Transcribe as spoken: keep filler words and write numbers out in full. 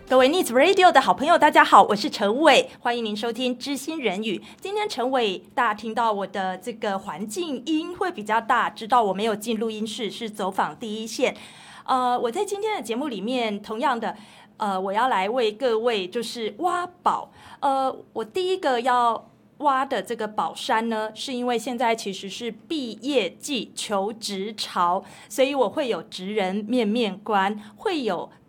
各位 Needs Radio 的好朋友，大家好，我是陈伟，欢迎您收听知心人语。今天陈伟，大家听到我的这个环境音会比较大，知道我没有进录音室，是走访第一线。呃，我在今天的节目里面，同样的，呃，我要来为各位就是挖宝。呃，我第一个要挖的这个宝山呢，是因为现在其实是毕业季求职潮，所以我会有职人面面观，会有